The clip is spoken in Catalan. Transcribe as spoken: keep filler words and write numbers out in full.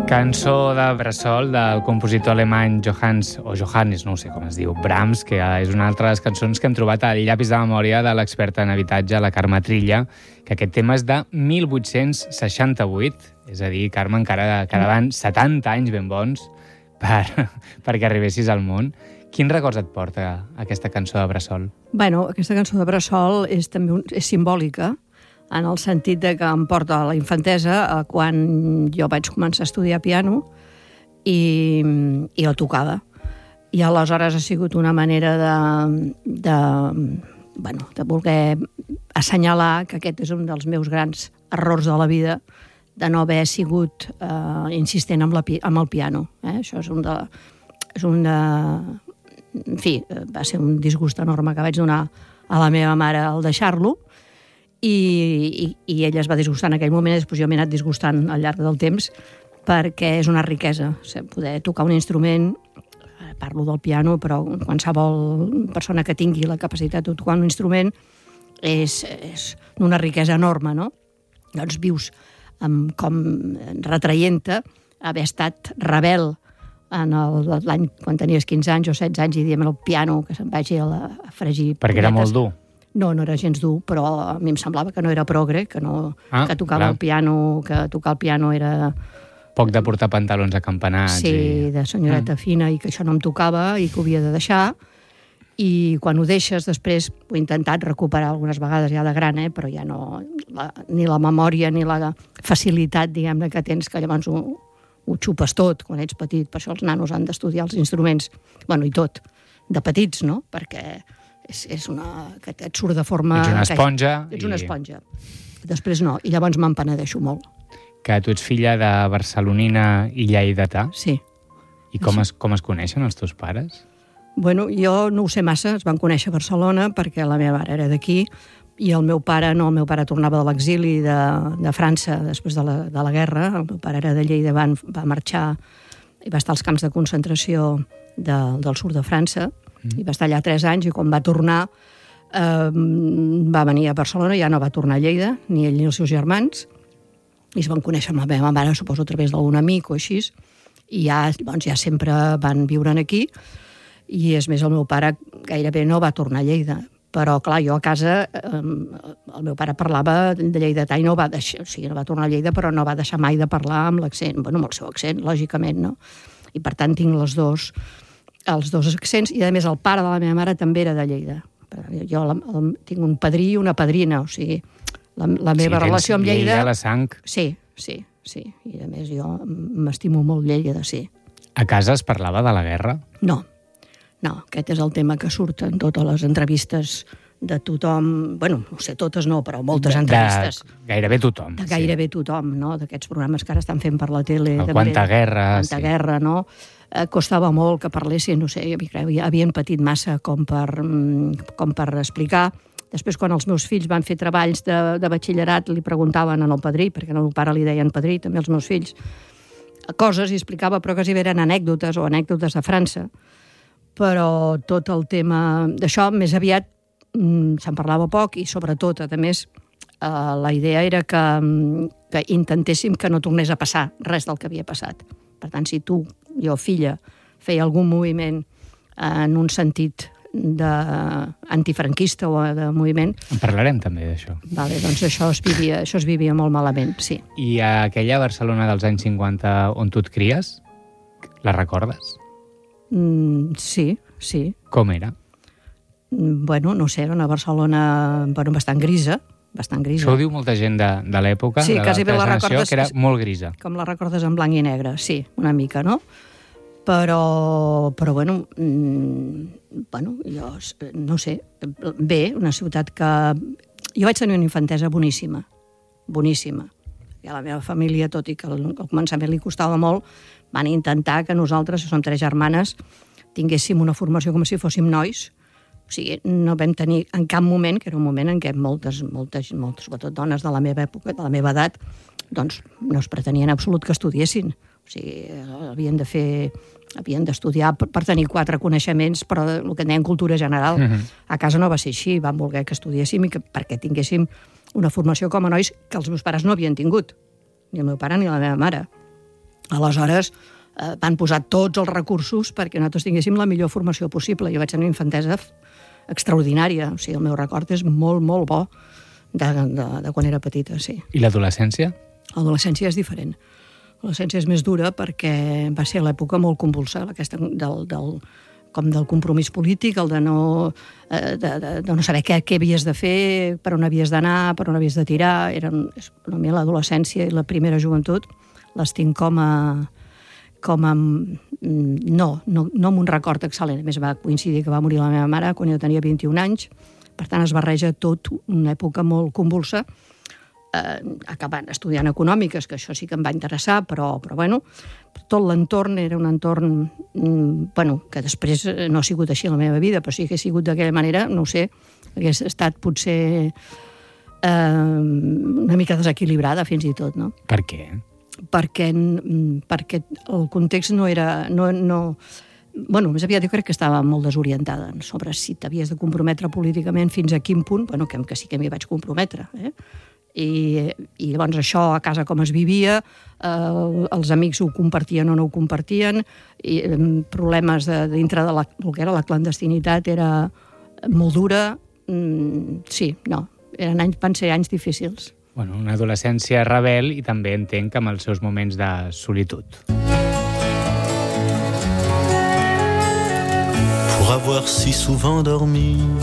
Cançó de Bressol del compositor alemany Johannes, o Johannes, no sé com es diu, Brahms, que és una altra de les cançons que hem trobat al llapis de memòria de l'experta en habitatge, la Carme Trilla, que aquest tema és de mil vuit-cents seixanta-vuit, és a dir, Carme, encara quedaven setanta anys ben bons per, perquè arribessis al món. Quins records et porta aquesta cançó de Bressol? Bueno, aquesta cançó de Bressol és també un, és simbòlica, en el sentit de que em porta a la infantesa a quan jo vaig començar a estudiar piano i, i jo tocava. I aleshores ha sigut una manera de, de, bueno, de voler assenyalar que aquest és un dels meus grans errors de la vida, de no haver sigut eh, insistent amb, la, amb el piano. Eh? Això és un de... És un de en fi, va ser un disgust enorme que vaig donar a la meva mare al deixar-lo, I, i, i ella es va disgustar en aquell moment, i després jo m'he anat disgustant al llarg del temps, perquè és una riquesa poder tocar un instrument. Parlo del piano, però qualsevol persona que tingui la capacitat de tocar un instrument és, és una riquesa enorme, no? Doncs vius amb, com retraient-te haver estat rebel en l'any quan tenies quinze anys o setze anys i diem el piano que se'n vagi a, la, a fregir perquè era molt dur. No, no era gens dur, però a mi em semblava que no era progre, que, no, ah, que tocava clar. el piano, que tocar el piano era... Poc de portar pantalons acampanats. Sí, i... de senyoreta mm. fina, i que això no em tocava i que ho havia de deixar. I quan ho deixes, després ho he intentat recuperar algunes vegades ja de gran, eh, però ja no... La, ni la memòria ni la facilitat, diguem-ne, que tens, que llavors ho, ho xupes tot quan ets petit. Per això els nanos han d'estudiar els instruments. Bueno, i tot. De petits, no? Perquè... És, és una, que et surt de forma... Ets una esponja. Que, ets una i... esponja. Després no, i llavors me'n penedeixo molt. Que tu ets filla de barcelonina i lleidatà? Sí. I com, sí. es, com es coneixen els teus pares? Bueno, jo no ho sé massa, es van conèixer a Barcelona perquè la meva mare era d'aquí i el meu pare no, el meu pare tornava de l'exili de, de França després de la, de la guerra, el meu pare era de Lleida, va, va marxar i va estar als camps de concentració de, del sud de França, i va estar allà tres anys i quan va tornar eh, va venir a Barcelona, ja no va tornar a Lleida, ni ell ni els seus germans, i es van conèixer amb la meva mare, suposo a través d'algun amic o així, i ja, doncs, ja sempre van viure aquí, i és més, el meu pare gairebé no va tornar a Lleida, però clar, jo a casa eh, el meu pare parlava de lleidatà i no va deixar, o sigui, no va tornar a Lleida, però no va deixar mai de parlar amb l'accent, bueno, amb el seu accent, lògicament, no? I per tant tinc les dos els dos accents, i a més el pare de la meva mare també era de Lleida. Jo la, el, tinc un padrí i una padrina, o sigui, la, la meva sí, relació amb Lleida... Lleida, la sang. Sí, sí, sí. I a més jo m'estimo molt Lleida, sí. A casa es parlava de la guerra? No, no, aquest és el tema que surt en totes les entrevistes de tothom, bueno, no sé, totes no, però moltes de, entrevistes. De gairebé tothom. De gairebé sí. tothom, no? D'aquests programes que ara estan fent per la tele. El Quanta Guerra. Quanta sí. Guerra, no? Eh, costava molt que parlessin, no sé, havien patit massa com per, com per explicar. Després, quan els meus fills van fer treballs de, de batxillerat, li preguntaven al padrí, perquè al meu pare li deien padrí, també els meus fills, coses, i explicava, però quasi eren anècdotes o anècdotes de França. Però tot el tema d'això, més aviat, se'n parlava poc, i sobretot, a més, eh, la idea era que, que intentéssim que no tornés a passar res del que havia passat. Per tant, si tu, jo, filla, feia algun moviment en un sentit antifranquista o de moviment... En parlarem també d'això. Vale, doncs això es, vivia, això es vivia molt malament, sí. I a aquella Barcelona dels anys cinquanta on tu et cries, la recordes? Mm, sí, sí. Com era? Bueno, no sé, era una Barcelona bueno, bastant grisa, bastant grisa. Això ho diu molta gent de, de l'època, sí, de quasi bé la generació, recordes, que era molt grisa. Com la recordes en blanc i negre, sí, una mica, no? Però, però bueno, mmm, bueno, jo no sé, bé, una ciutat que... Jo vaig tenir una infantesa boníssima, boníssima. I a la meva família, tot i que al començament li costava molt, van intentar que nosaltres, que som tres germanes, tinguéssim una formació com si fóssim nois. O sigui, no vam tenir en cap moment, que era un moment en què moltes, moltes, moltes, sobretot dones de la meva època, de la meva edat, doncs no es pretenia en absolut que estudiessin. O sigui, havien de fer, havien d'estudiar per, per tenir quatre coneixements, però el que en deien cultura general. Uh-huh. A casa no va ser així, van voler que estudiéssim i que, perquè tinguéssim una formació com a nois que els meus pares no havien tingut, ni el meu pare ni la meva mare. Aleshores, eh, van posar tots els recursos perquè nosaltres tinguéssim la millor formació possible. Jo vaig tenir una infantesa extraordinària, o sigui, el meu record és molt, molt bo de, de, de quan era petita, sí. I l'adolescència? L'adolescència és diferent. L'adolescència és més dura perquè va ser l'època molt convulsa, aquesta del, del, com del compromís polític, el de no, eh, de, de, de no saber què, què havies de fer, per on havies d'anar, per on havies de tirar. Eren, a mi l'adolescència i la primera joventut les tinc com a... com a no, no, no amb un record excel·lent. A més, va coincidir que va morir la meva mare quan jo tenia vint-i-un anys. Per tant, es barreja tot una època molt convulsa, eh, acabant estudiant econòmiques, que això sí que em va interessar, però, però bueno, tot l'entorn era un entorn mm, bueno, que després no ha sigut així a la meva vida, però sí que ha sigut d'aquella manera, no ho sé, hagués estat potser eh, una mica desequilibrada fins i tot, no? Per què? Perquè, perquè el context no era... No, no, bueno, més aviat jo crec que estava molt desorientada sobre si t'havies de comprometre políticament fins a quin punt, bueno, que, que sí que m'hi vaig comprometre, eh? I, i llavors això a casa com es vivia, eh, els amics ho compartien o no ho compartien, i eh, problemes de, dintre de la, el que era la clandestinitat era molt dura, mm, sí, no, eren anys, van ser anys difícils. Bueno, una adolescència rebel i també entenc amb els seus moments de solitud. Pour avoir si souvent dormi